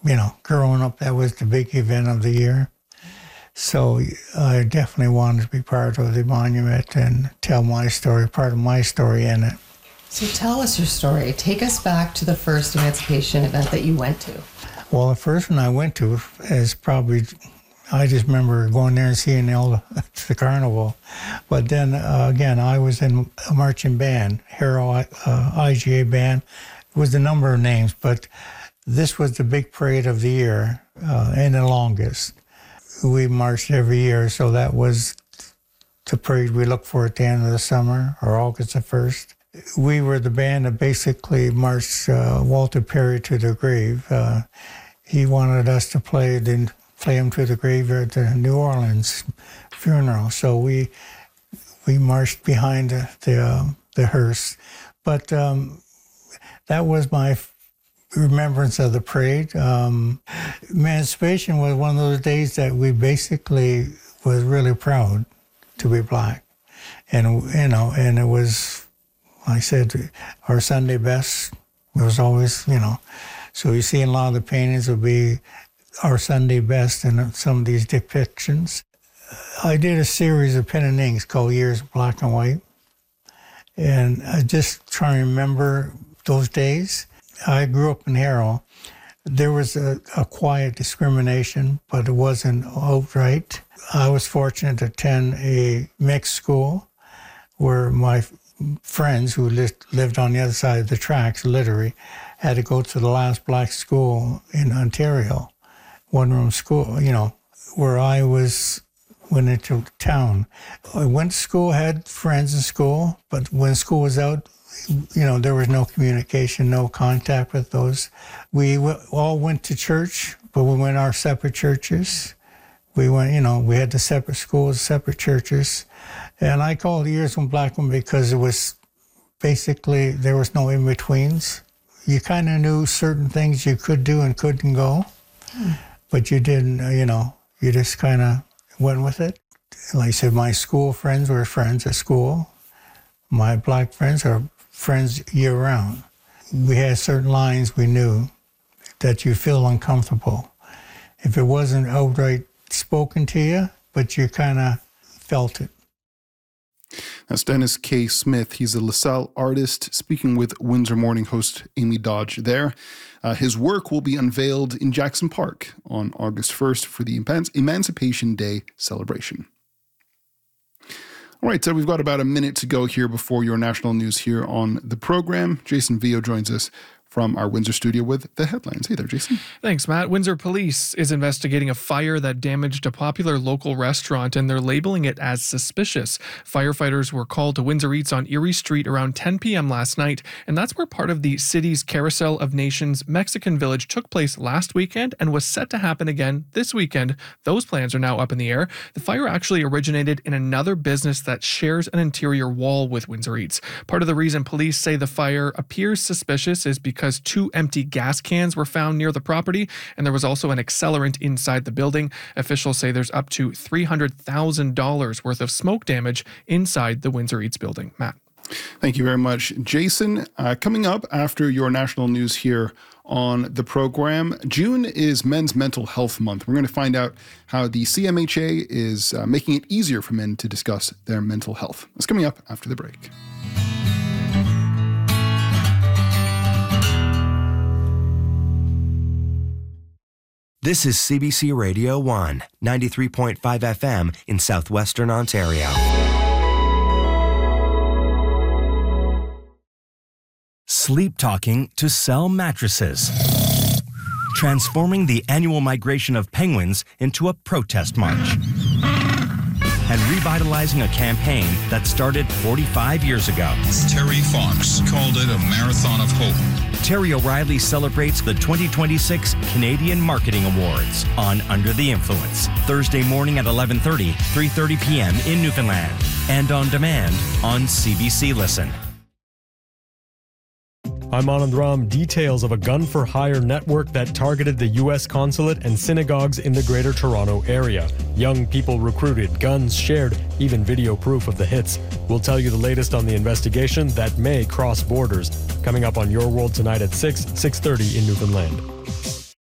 growing up, that was the big event of the year. So I definitely wanted to be part of the monument and tell my story, part of my story in it. So tell us your story. Take us back to the first emancipation event that you went to. Well, the first one I went to is probably, I just remember going there and seeing the carnival. But then, again, I was in a marching band, Harrow IGA band. It was a number of names, but this was the big parade of the year and the longest. We marched every year, so that was the parade we looked for at the end of the summer, or August the 1st. We were the band that basically marched Walter Perry to the grave. He wanted us to play him to the grave at the New Orleans funeral. So we marched behind the hearse. But that was my remembrance of the parade. Emancipation was one of those days that we basically was really proud to be Black. And, and it was, I said, our Sunday best was always, so you see in a lot of the paintings would be our Sunday best in some of these depictions. I did a series of pen and inks called Years of Black and White. And I just try to remember those days. I grew up in Harrow. There was a quiet discrimination, but it wasn't outright. I was fortunate to attend a mixed school where my friends who lived on the other side of the tracks, literally, had to go to the last Black school in Ontario, one-room school, where I went into town. I went to school, had friends in school, but when school was out, there was no communication, no contact with those. We all went to church, but we went our separate churches. We went, we had the separate schools, separate churches. And I called it Years of Black Women because it was basically, there was no in-betweens. You kind of knew certain things you could do and couldn't go, but you didn't, you just kind of went with it. Like I said, my school friends were friends at school. My Black friends are friends year-round. We had certain lines we knew that you feel uncomfortable. If it wasn't outright spoken to you, but you kind of felt it. That's Dennis K. Smith. He's a LaSalle artist, speaking with Windsor Morning host Amy Dodge there. His work will be unveiled in Jackson Park on August 1st for the Emancipation Day celebration. All right, so we've got about a minute to go here before your national news here on the program. Jason Vio joins us from our Windsor studio with the headlines. Hey there, Jason. Thanks, Matt. Windsor Police is investigating a fire that damaged a popular local restaurant, and they're labeling it as suspicious. Firefighters were called to Windsor Eats on Erie Street around 10 p.m. last night, and that's where part of the city's Carousel of Nations Mexican Village took place last weekend and was set to happen again this weekend. Those plans are now up in the air. The fire actually originated in another business that shares an interior wall with Windsor Eats. Part of the reason police say the fire appears suspicious is because 2 empty gas cans were found near the property, and there was also an accelerant inside the building. Officials say there's up to $300,000 worth of smoke damage inside the Windsor Eats building. Matt. Thank you very much, Jason. Coming up after your national news here on the program, June is Men's Mental Health Month. We're going to find out how the CMHA is making it easier for men to discuss their mental health. That's coming up after the break. This is CBC Radio 1, 93.5 FM in southwestern Ontario. Sleep Talking to sell mattresses. Transforming the annual migration of penguins into a protest march. And revitalizing a campaign that started 45 years ago. Terry Fox called it a marathon of hope. Terry O'Reilly celebrates the 2026 Canadian Marketing Awards on Under the Influence, Thursday morning at 11:30, 3:30 p.m. in Newfoundland, and on demand on CBC Listen. I'm Anand Ram. Details of a gun-for-hire network that targeted the U.S. consulate and synagogues in the Greater Toronto area. Young people recruited, guns shared, even video proof of the hits. We'll tell you the latest on the investigation that may cross borders. Coming up on Your World Tonight at 6:30 in Newfoundland.